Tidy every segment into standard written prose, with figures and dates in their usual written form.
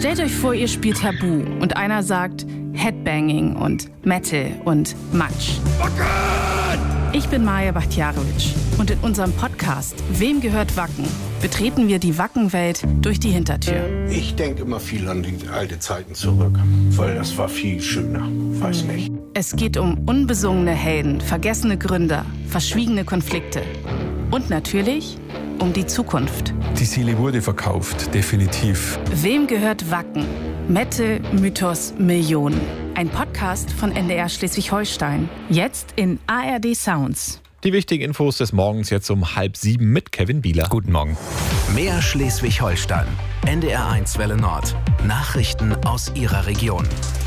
Stellt euch vor, ihr spielt Tabu und einer sagt Headbanging und Metal und Matsch. Ich bin Maja Bachtjarowitsch und in unserem Podcast Wem gehört Wacken? Betreten wir die Wackenwelt durch die Hintertür. Ich denke immer viel an die alten Zeiten zurück, weil das war viel schöner. Weiß nicht. Es geht um unbesungene Helden, vergessene Gründer, verschwiegene Konflikte und natürlich um die Zukunft. Die Seele wurde verkauft, definitiv. Wem gehört Wacken? Metal, Mythos, Millionen. Ein Podcast von NDR Schleswig-Holstein. Jetzt in ARD Sounds. Die wichtigen Infos des Morgens jetzt um 6:30 mit Kevin Bieler. Guten Morgen. Mehr Schleswig-Holstein. NDR1 Welle Nord. Nachrichten aus Ihrer Region.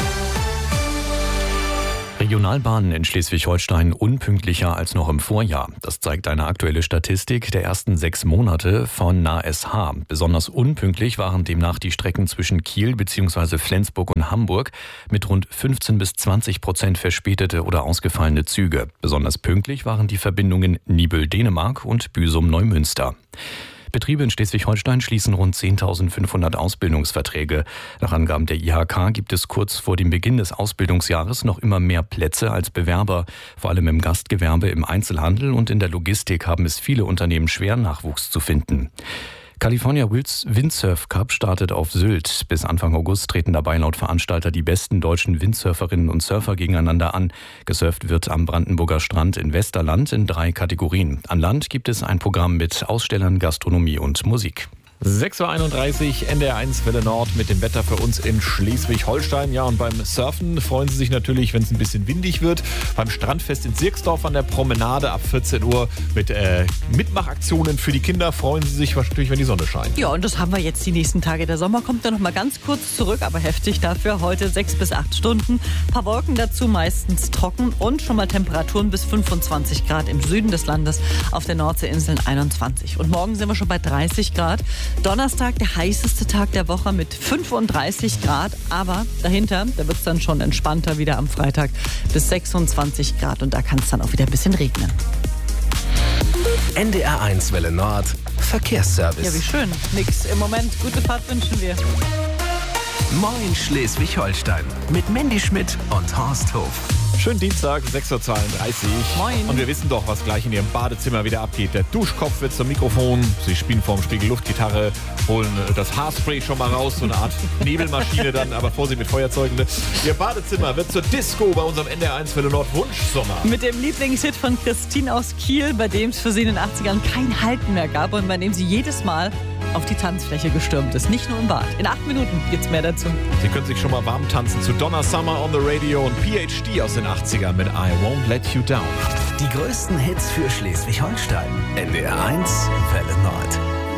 Regionalbahnen in Schleswig-Holstein unpünktlicher als noch im Vorjahr. Das zeigt eine aktuelle Statistik der ersten 6 Monate von NASH. Besonders unpünktlich waren demnach die Strecken zwischen Kiel bzw. Flensburg und Hamburg mit rund 15-20% verspätete oder ausgefallene Züge. Besonders pünktlich waren die Verbindungen Nibel-Dänemark und Büsum-Neumünster. Betriebe in Schleswig-Holstein schließen rund 10.500 Ausbildungsverträge. Nach Angaben der IHK gibt es kurz vor dem Beginn des Ausbildungsjahres noch immer mehr Plätze als Bewerber. Vor allem im Gastgewerbe, im Einzelhandel und in der Logistik haben es viele Unternehmen schwer, Nachwuchs zu finden. California Windsurf Cup startet auf Sylt. Bis Anfang August treten dabei laut Veranstalter die besten deutschen Windsurferinnen und Surfer gegeneinander an. Gesurft wird am Brandenburger Strand in Westerland in 3 Kategorien. An Land gibt es ein Programm mit Ausstellern, Gastronomie und Musik. 6:31 Uhr, NDR1 Welle Nord mit dem Wetter für uns in Schleswig-Holstein. Ja, und beim Surfen freuen Sie sich natürlich, wenn es ein bisschen windig wird. Beim Strandfest in Sirksdorf an der Promenade ab 14 Uhr mit Mitmachaktionen für die Kinder freuen Sie sich natürlich, wenn die Sonne scheint. Ja, und das haben wir jetzt die nächsten Tage. Der Sommer kommt dann noch mal ganz kurz zurück, aber heftig dafür. Heute 6 bis 8 Stunden. Ein paar Wolken dazu, meistens trocken und schon mal Temperaturen bis 25 Grad im Süden des Landes, auf der Nordseeinseln 21. Und morgen sind wir schon bei 30 Grad. Donnerstag, der heißeste Tag der Woche mit 35 Grad. Aber dahinter, da wird es dann schon entspannter wieder am Freitag bis 26 Grad. Und da kann es dann auch wieder ein bisschen regnen. NDR1 Welle Nord. Verkehrsservice. Ja, wie schön. Nix im Moment. Gute Fahrt wünschen wir. Moin Schleswig-Holstein. Mit Mandy Schmidt und Horst Hof. Schönen Dienstag, 6:32 Uhr. Moin. Und wir wissen doch, was gleich in Ihrem Badezimmer wieder abgeht. Der Duschkopf wird zum Mikrofon. Sie spielen vorm Spiegel Luftgitarre, holen das Haarspray schon mal raus. So eine Art Nebelmaschine dann, aber Vorsicht mit Feuerzeugen. Ihr Badezimmer wird zur Disco bei unserem NDR1 Welle Nord Wunschsommer. Mit dem Lieblingshit von Christine aus Kiel, bei dem es für sie in den 80ern kein Halten mehr gab und bei dem sie jedes Mal auf die Tanzfläche gestürmt ist. Nicht nur im Bad. In 8 Minuten gibt's mehr dazu. Sie können sich schon mal warm tanzen zu Donna Summer on the Radio und PhD aus den 80ern mit I Won't Let You Down. Die größten Hits für Schleswig-Holstein. NDR1 Welle Nord.